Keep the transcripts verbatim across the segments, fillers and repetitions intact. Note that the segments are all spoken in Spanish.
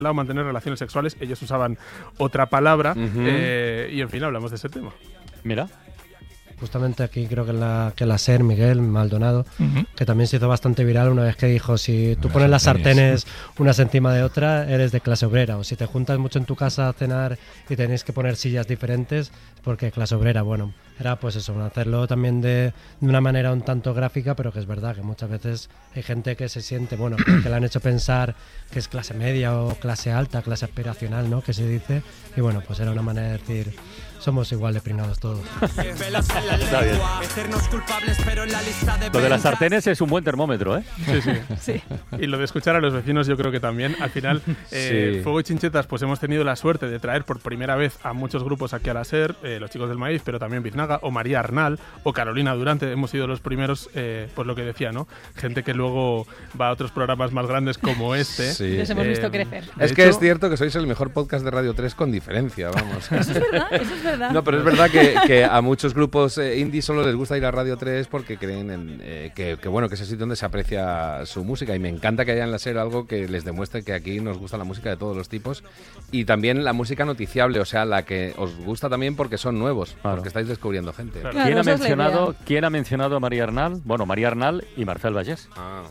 mantener relaciones sexuales, ellos usaban otra palabra, Uh-huh. eh, y en fin, hablamos de ese tema. Mira. Justamente aquí creo que la, que la SER, Miguel Maldonado, Uh-huh. que también se hizo bastante viral una vez que dijo, si tú Las pones las sartenes. sartenes unas encima de otra, eres de clase obrera, o si te juntas mucho en tu casa a cenar y tenéis que poner sillas diferentes, es porque clase obrera, bueno, era pues eso, hacerlo también de, de una manera un tanto gráfica, pero que es verdad que muchas veces hay gente que se siente, bueno, que le han hecho pensar que es clase media o clase alta, clase aspiracional, ¿no?, que se dice, y bueno, pues era una manera de decir, somos igual de pringados todos. Está bien. Lo de las sartenes es un buen termómetro, ¿eh? Sí, sí. Sí. Y lo de escuchar a los vecinos yo creo que también. Al final, eh, Sí. Fuego y Chinchetas, pues hemos tenido la suerte de traer por primera vez a muchos grupos aquí a la SER, eh, los Chicos del Maíz, pero también Biznaga, o María Arnal, o Carolina Durante. Hemos sido los primeros, eh, pues lo que decía, ¿no? Gente que luego va a otros programas más grandes como este. Sí. Les hemos Eh, visto crecer. de Es que hecho, es cierto que sois el mejor podcast de Radio tres con diferencia, vamos. Eso es verdad, eso es verdad. No, pero es verdad que, que a muchos grupos eh, indie solo les gusta ir a Radio tres porque creen en, eh, que, que, bueno, que es el sitio donde se aprecia su música, y me encanta que haya en la SER algo que les demuestre que aquí nos gusta la música de todos los tipos, y también la música noticiable, o sea, la que os gusta también porque son nuevos, Claro. porque estáis descubriendo gente. Claro. Claro, ¿Quién, ha esa es la mencionado, idea. ¿Quién ha mencionado a María Arnal? Bueno, María Arnal y Marcel Vallés. Ah.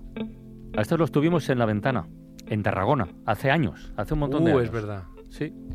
A estos los tuvimos en La Ventana, en Tarragona, hace años, hace un montón de Uh, años. es verdad. Sí.